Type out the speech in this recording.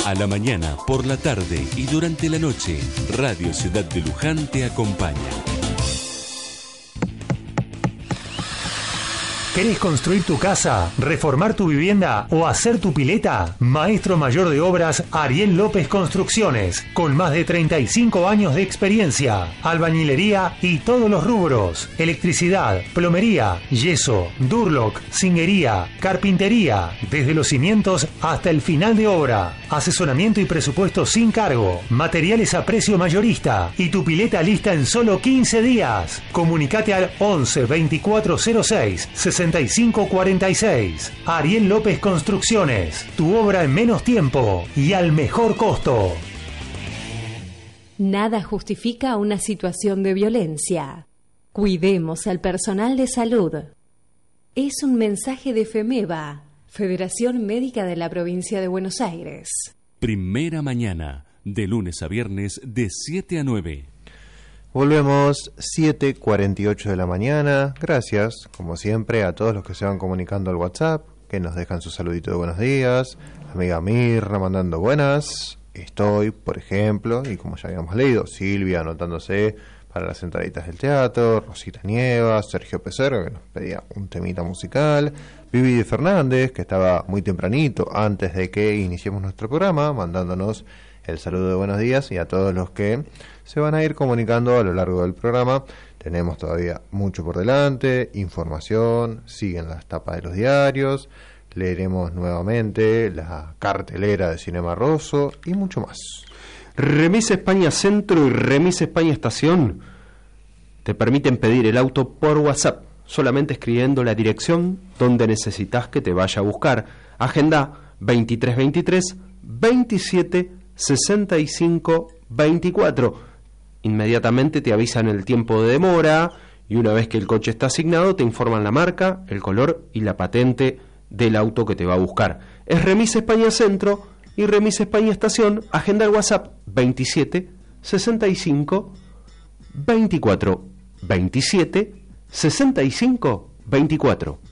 A la mañana, por la tarde y durante la noche, Radio Ciudad de Luján te acompaña. ¿Querés construir tu casa, reformar tu vivienda o hacer tu pileta? Maestro mayor de obras Ariel López Construcciones, con más de 35 años de experiencia, albañilería y todos los rubros, electricidad, plomería, yeso, durlock, zinguería, carpintería, desde los cimientos hasta el final de obra, asesoramiento y presupuesto sin cargo, materiales a precio mayorista y tu pileta lista en solo 15 días. Comunicate al 11 2406 6546. Ariel López Construcciones, tu obra en menos tiempo y al mejor costo. Nada justifica una situación de violencia. Cuidemos al personal de salud. Es un mensaje de FEMEVA, Federación Médica de la Provincia de Buenos Aires. Primera mañana, de lunes a viernes, de 7 a 9. Volvemos 7:48 de la mañana. Gracias, como siempre, a todos los que se van comunicando al WhatsApp, que nos dejan su saludito de buenos días. La amiga Mirra mandando buenas. Estoy, por ejemplo, y como ya habíamos leído, Silvia anotándose para las entraditas del teatro, Rosita Nievas, Sergio Pecero, que nos pedía un temita musical, Vivi Fernández, que estaba muy tempranito, antes de que iniciemos nuestro programa, mandándonos el saludo de buenos días, y a todos los que se van a ir comunicando a lo largo del programa. Tenemos todavía mucho por delante, información, siguen las tapas de los diarios, leeremos nuevamente la cartelera de Cinema Rosso y mucho más. Remis España Centro y Remis España Estación te permiten pedir el auto por WhatsApp, solamente escribiendo la dirección donde necesitas que te vaya a buscar. Agenda 2323 27 65 24. Inmediatamente te avisan el tiempo de demora y una vez que el coche está asignado te informan la marca, el color y la patente del auto que te va a buscar. Es Remis España Centro y Remis España Estación. Agenda el WhatsApp 27 65 24 27 65 24.